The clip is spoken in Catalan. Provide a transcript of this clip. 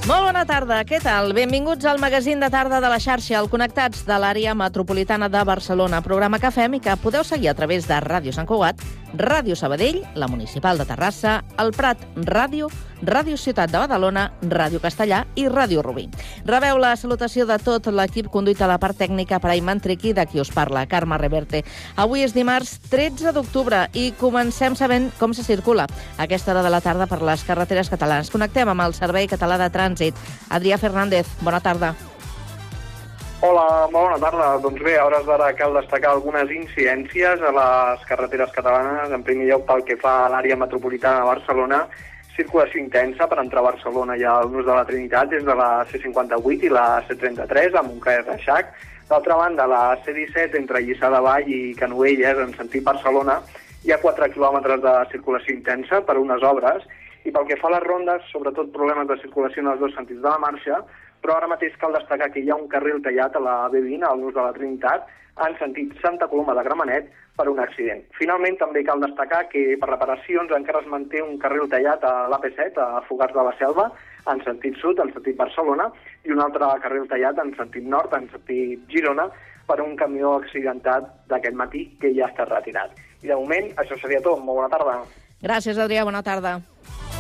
Molt bona tarda, què tal? Benvinguts al magazín de tarda de la xarxa, al Connectats de l'àrea metropolitana de Barcelona, programa que fem i que podeu seguir a través de Ràdio Sant Cugat, Ràdio Sabadell, la Municipal de Terrassa, el Prat Ràdio, Ràdio Ciutat de Badalona, Ràdio Castellà i Ràdio Rubí. Rebeu la salutació de tot l'equip conduït a la part tècnica per Ayman Triqui, de qui us parla, Carme Reverte. Avui és dimarts 13 d'octubre i comencem sabent com se circula a aquesta hora de la tarda per les carreteres catalanes. Connectem amb el Servei Català de Trànsit. Adrià Fernández, bona tarda. Hola, molt bona tarda. Doncs bé, a hores d'ara cal destacar algunes incidències a les carreteres catalanes. En primer lloc, pel que fa a l'àrea metropolitana de Barcelona, circulació intensa per entrar a Barcelona ja al Nus de la Trinitat des de la C58 i la C33 a Montcada i Reixac. D'altra banda, la C17 entre Lliçà de Vall i Canovelles en sentit Barcelona hi ha 4 quilòmetres de circulació intensa per unes obres. I pel que fa a les rondes, sobretot problemes de circulació en els dos sentits de la marxa, però ara mateix cal destacar que hi ha un carril tallat a la B20, al Nus de la Trinitat, en sentit Santa Coloma de Gramenet, per un accident. Finalment, també cal destacar que per reparacions encara es manté un carril tallat a l'AP7, a Fogars de la Selva, en sentit sud, en sentit Barcelona, i un altre carril tallat en sentit nord, en sentit Girona, per un camió accidentat d'aquest matí que ja està retirat. I de moment, això seria tot. Molt bona tarda. Gràcies, Adrià. Bona tarda.